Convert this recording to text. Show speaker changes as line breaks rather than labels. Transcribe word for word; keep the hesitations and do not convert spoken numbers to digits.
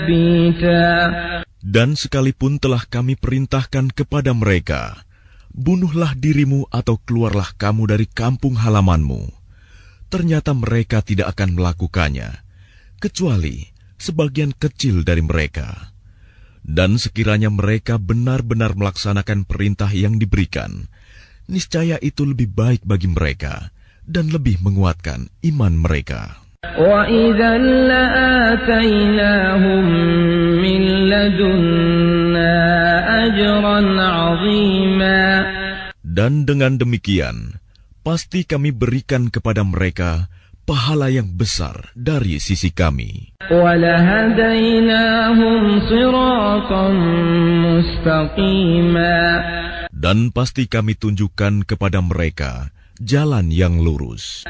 Dan sekalipun telah kami perintahkan kepada mereka, bunuhlah dirimu atau keluarlah kamu dari kampung halamanmu, ternyata mereka tidak akan melakukannya, kecuali sebagian kecil dari mereka. Dan sekiranya mereka benar-benar melaksanakan perintah yang diberikan, niscaya itu lebih baik bagi mereka dan lebih menguatkan iman mereka.
وَإِذًا لَآتَيْنَاهُمْ مِنْ لَدُنَّا أَجْرًا عَظِيمًا.
Dan dengan demikian, pasti kami berikan kepada mereka pahala yang besar dari sisi kami.
وَلَهَدَيْنَاهُمْ صِرَاطًا مُسْتَقِيمًا.
Dan pasti kami tunjukkan kepada mereka jalan yang lurus.